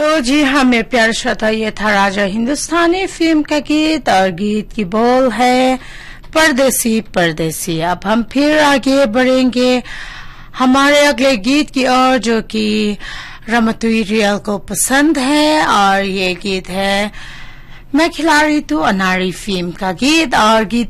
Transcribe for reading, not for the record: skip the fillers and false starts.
तो जी हाँ मेरे प्यारे श्रोता, ये था राजा हिंदुस्तानी फिल्म का गीत और गीत की बोल है परदेसी परदेसी। अब हम फिर आगे बढ़ेंगे हमारे अगले गीत की ओर, जो कि रमतुई रियल को पसंद है, और ये गीत है मैं खिलाड़ी तू अनाड़ी फिल्म का गीत। और गीत